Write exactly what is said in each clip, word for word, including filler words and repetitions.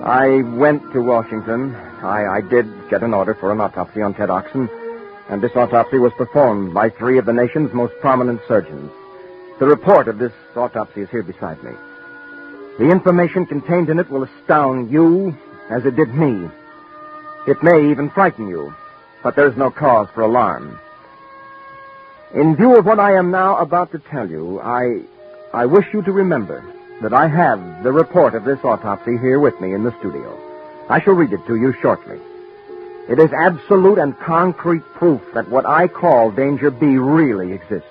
I went to Washington. I, I did get an order for an autopsy on Ted Oxon, and this autopsy was performed by three of the nation's most prominent surgeons. The report of this autopsy is here beside me. The information contained in it will astound you as it did me. It may even frighten you, but there's no cause for alarm. In view of what I am now about to tell you, I, I wish you to remember that I have the report of this autopsy here with me in the studio. I shall read it to you shortly. It is absolute and concrete proof that what I call Danger B really exists.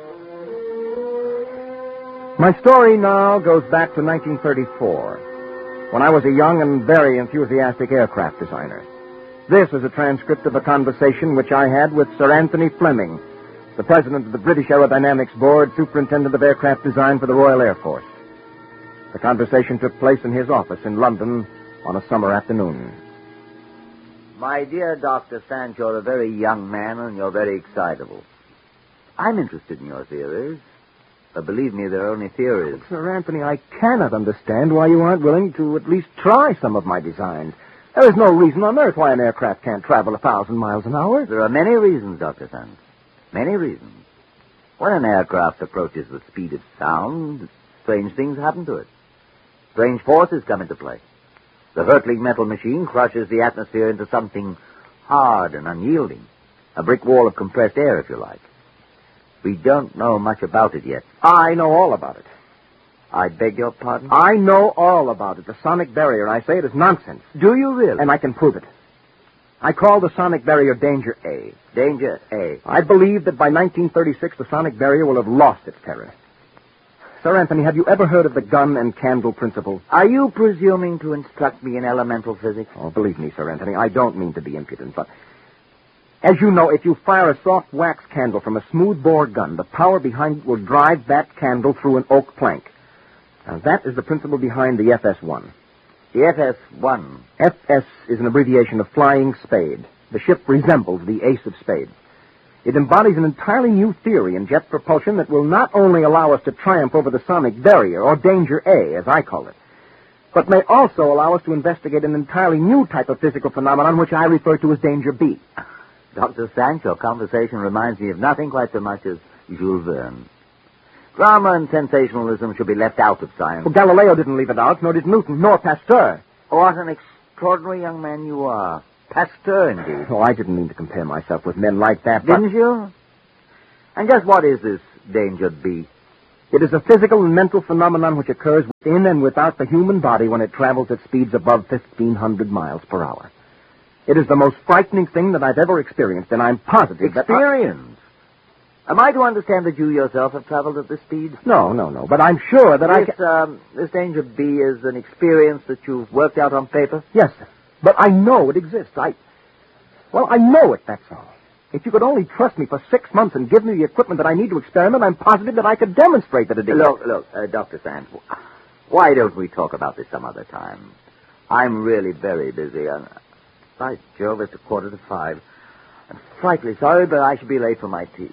My story now goes back to nineteen thirty-four, when I was a young and very enthusiastic aircraft designer. This is a transcript of a conversation which I had with Sir Anthony Fleming, the president of the British Aerodynamics Board, superintendent of aircraft design for the Royal Air Force. The conversation took place in his office in London on a summer afternoon. My dear Doctor Sanch, you're a very young man and you're very excitable. I'm interested in your theories. But believe me, they're only theories. Sir Anthony, I cannot understand why you aren't willing to at least try some of my designs. There is no reason on earth why an aircraft can't travel a thousand miles an hour. There are many reasons, Doctor Sanch. Many reasons. When an aircraft approaches the speed of sound, strange things happen to it. Strange forces come into play. The hurtling metal machine crushes the atmosphere into something hard and unyielding. A brick wall of compressed air, if you like. We don't know much about it yet. I know all about it. I beg your pardon? I know all about it. The sonic barrier, I say it is nonsense. Do you really? And I can prove it. I call the sonic barrier Danger A. Danger A. I believe that by nineteen thirty-six, the sonic barrier will have lost its terror. Sir Anthony, have you ever heard of the gun and candle principle? Are you presuming to instruct me in elemental physics? Oh, believe me, Sir Anthony, I don't mean to be impudent, but as you know, if you fire a soft wax candle from a smooth-bore gun, the power behind it will drive that candle through an oak plank. Now, that is the principle behind the F S one. The F S one? F S is an abbreviation of Flying Spade. The ship resembles the Ace of Spades. It embodies an entirely new theory in jet propulsion that will not only allow us to triumph over the sonic barrier, or Danger A, as I call it, but may also allow us to investigate an entirely new type of physical phenomenon which I refer to as Danger B. Doctor Sanch, your conversation reminds me of nothing quite so much as Jules Verne. Drama and sensationalism should be left out of science. Well, Galileo didn't leave it out, nor did Newton, nor Pasteur. What an extraordinary young man you are. Pasteur, indeed. Oh, I didn't mean to compare myself with men like that, but... Didn't you? And just what is this Danger B? It is a physical and mental phenomenon which occurs within and without the human body when it travels at speeds above fifteen hundred miles per hour. It is the most frightening thing that I've ever experienced, and I'm positive that... Experience? I... Am I to understand that you yourself have traveled at this speed? No, no, no, but I'm sure that this, I can... Um, this Danger B is an experience that you've worked out on paper? Yes, sir. But I know it exists. I... Well, I know it, that's all. If you could only trust me for six months and give me the equipment that I need to experiment, I'm positive that I could demonstrate that it exists. Look, look, uh, Doctor Sanch, why don't we talk about this some other time? I'm really very busy, and... By Jove, it's a quarter to five. I'm frightfully sorry, but I shall be late for my tea.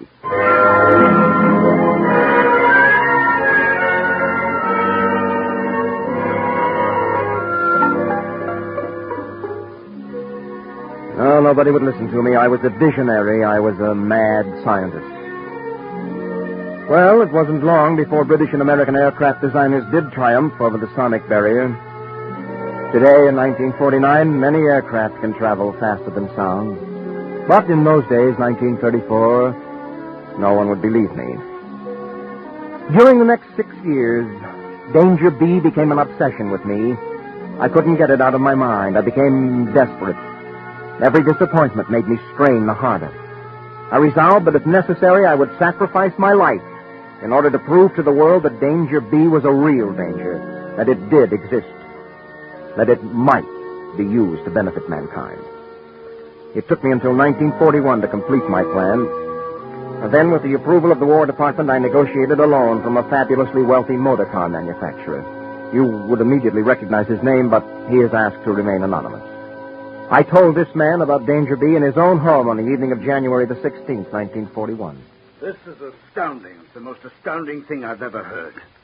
No, nobody would listen to me. I was a visionary. I was a mad scientist. Well, it wasn't long before British and American aircraft designers did triumph over the sonic barrier. Today, in nineteen forty-nine, many aircraft can travel faster than sound. But in those days, nineteen thirty-four, no one would believe me. During the next six years, Danger B became an obsession with me. I couldn't get it out of my mind. I became desperate. Every disappointment made me strain the harder. I resolved that if necessary, I would sacrifice my life in order to prove to the world that Danger B was a real danger, that it did exist, that it might be used to benefit mankind. It took me until nineteen forty-one to complete my plan. And then, with the approval of the War Department, I negotiated a loan from a fabulously wealthy motor car manufacturer. You would immediately recognize his name, but he is asked to remain anonymous. I told this man about Danger B in his own home on the evening of January the sixteenth, nineteen forty-one. This is astounding. It's the most astounding thing I've ever heard.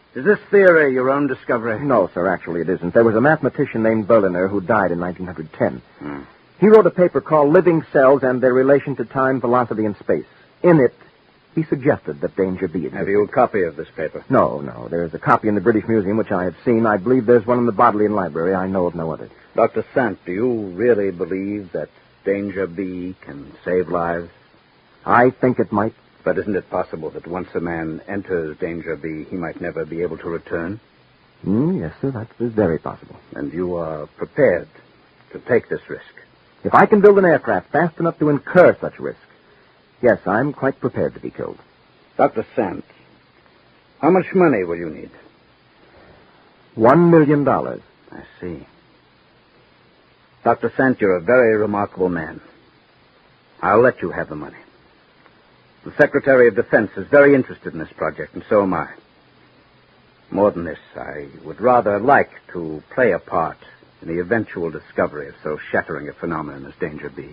Is this theory your own discovery? No, sir, actually it isn't. There was a mathematician named Berliner who died in nineteen ten. Hmm. He wrote a paper called Living Cells and Their Relation to Time, Velocity, and Space. In it, he suggested that danger be existed. Have you a copy of this paper? No, no. There's a copy in the British Museum, which I have seen. I believe there's one in the Bodleian Library. I know of no other. Doctor Sant, do you really believe that Danger B can save lives? I think it might. But isn't it possible that once a man enters Danger B, he might never be able to return? Mm, yes, sir, that is very possible. And you are prepared to take this risk? If I can build an aircraft fast enough to incur such risk, yes, I'm quite prepared to be killed. Doctor Sant, how much money will you need? One million dollars. I see. Doctor Sant, you're a very remarkable man. I'll let you have the money. The Secretary of Defense is very interested in this project, and so am I. More than this, I would rather like to play a part in the eventual discovery of so shattering a phenomenon as Danger B.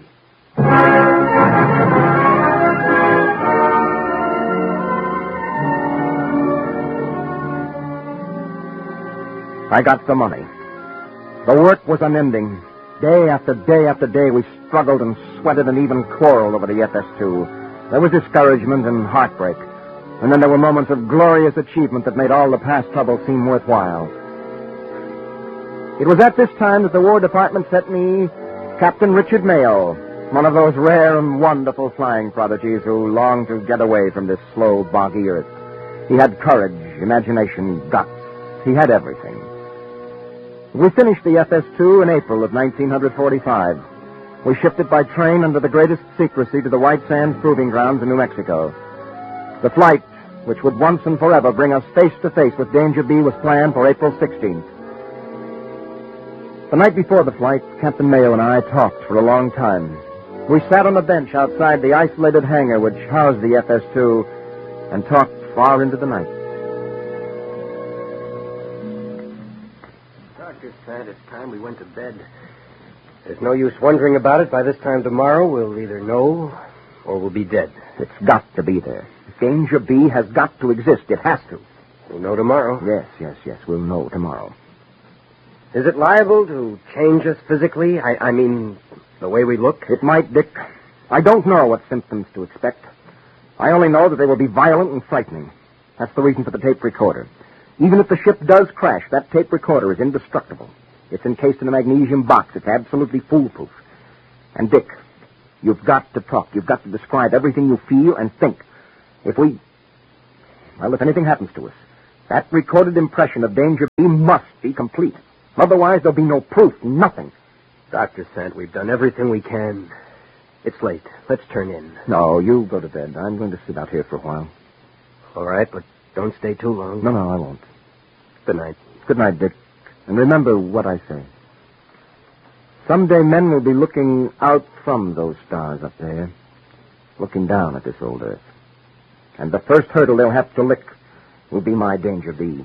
I got the money. The work was unending. Day after day after day, we struggled and sweated and even quarreled over the F S two. There was discouragement and heartbreak. And then there were moments of glorious achievement that made all the past trouble seem worthwhile. It was at this time that the War Department sent me Captain Richard Mayo, one of those rare and wonderful flying prodigies who longed to get away from this slow, boggy earth. He had courage, imagination, guts. He had everything. We finished the F S two in April of nineteen forty-five. We shipped it by train under the greatest secrecy to the White Sands Proving Grounds in New Mexico. The flight, which would once and forever bring us face to face with Danger B, was planned for April sixteenth. The night before the flight, Captain Mayo and I talked for a long time. We sat on a bench outside the isolated hangar which housed the F S two and talked far into the night. Doctor Sant, it's time we went to bed. There's no use wondering about it. By this time tomorrow, we'll either know or we'll be dead. It's got to be there. Danger B has got to exist. It has to. We'll know tomorrow. Yes, yes, yes. We'll know tomorrow. Is it liable to change us physically? I, I mean, the way we look? It might, Dick. I don't know what symptoms to expect. I only know that they will be violent and frightening. That's the reason for the tape recorder. Even if the ship does crash, that tape recorder is indestructible. It's encased in a magnesium box. It's absolutely foolproof. And, Dick, you've got to talk. You've got to describe everything you feel and think. If we... Well, if anything happens to us, that recorded impression of Danger B must be complete. Otherwise, there'll be no proof, nothing. Doctor Sant, we've done everything we can. It's late. Let's turn in. No, you go to bed. I'm going to sit out here for a while. All right, but don't stay too long. No, no, I won't. Good night. Good night, Dick. And remember what I say. Someday men will be looking out from those stars up there, looking down at this old earth. And the first hurdle they'll have to lick will be my Danger B.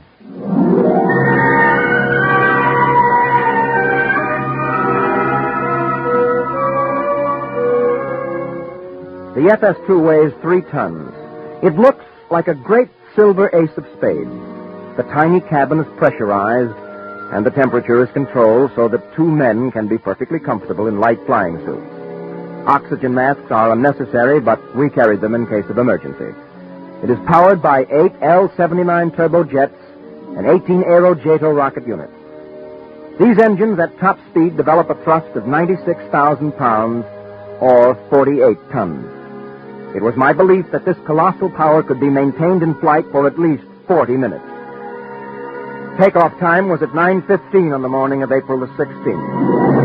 The F S two weighs three tons. It looks like a great silver ace of spades. The tiny cabin is pressurized, and the temperature is controlled so that two men can be perfectly comfortable in light flying suits. Oxygen masks are unnecessary, but we carried them in case of emergency. It is powered by eight L seventy-nine turbojets and eighteen Aerojato rocket units. These engines at top speed develop a thrust of ninety-six thousand pounds, or forty-eight tons. It was my belief that this colossal power could be maintained in flight for at least forty minutes. Takeoff time was at nine fifteen on the morning of April the sixteenth.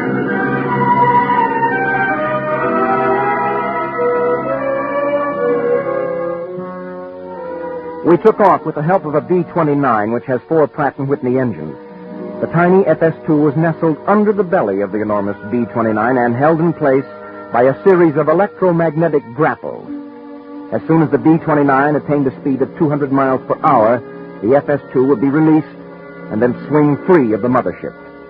We took off with the help of a B twenty-nine, which has four Pratt and Whitney engines. The tiny F S two was nestled under the belly of the enormous B twenty-nine and held in place by a series of electromagnetic grapples. As soon as the B twenty-nine attained a speed of two hundred miles per hour, the F S two would be released and then swing free of the mothership.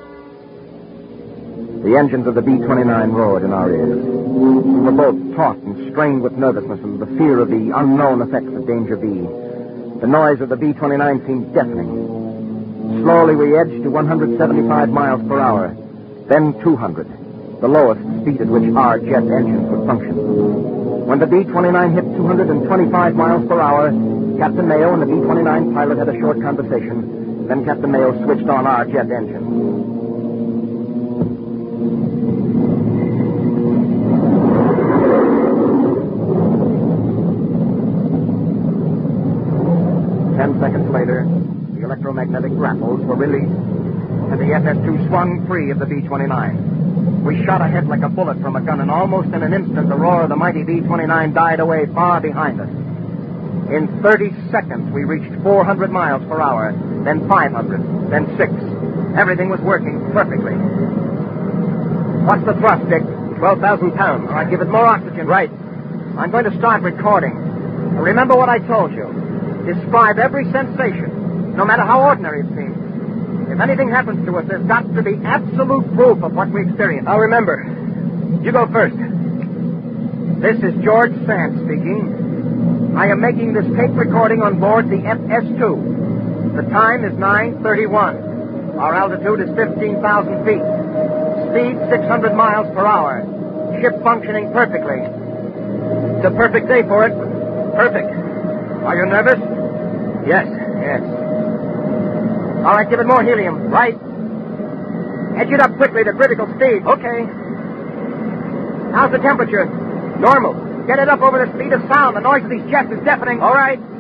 The engines of the B twenty-nine roared in our ears. We were both taut and strained with nervousness and the fear of the unknown effects of Danger B. The noise of the B twenty-nine seemed deafening. Slowly we edged to one hundred seventy-five miles per hour, then two hundred, the lowest speed at which our jet engines would function. When the B twenty-nine hit two hundred twenty-five miles per hour, Captain Mayo and the B twenty-nine pilot had a short conversation. Then Captain Mayo switched on our jet engine. Ten seconds later, the electromagnetic grapples were released, and the F S two swung free of the B twenty-nine. We shot ahead like a bullet from a gun, and almost in an instant, the roar of the mighty B twenty-nine died away far behind us. In thirty seconds, we reached four hundred miles per hour, then five hundred, then six. Everything was working perfectly. What's the thrust, Dick? twelve thousand pounds. All right, give it more oxygen. Right. I'm going to start recording. Now, remember what I told you. Describe every sensation, no matter how ordinary it seems. If anything happens to us, there's got to be absolute proof of what we experienced. I'll remember. You go first. This is George Sand speaking. I am making this tape recording on board the F S two. The time is nine thirty-one. Our altitude is fifteen thousand feet. Speed six hundred miles per hour. Ship functioning perfectly. It's a perfect day for it. Perfect. Are you nervous? Yes. Yes. All right, give it more helium. Right. Edge it up quickly to critical speed. Okay. How's the temperature? Normal. Get it up over the speed of sound. The noise of these jets is deafening. All right.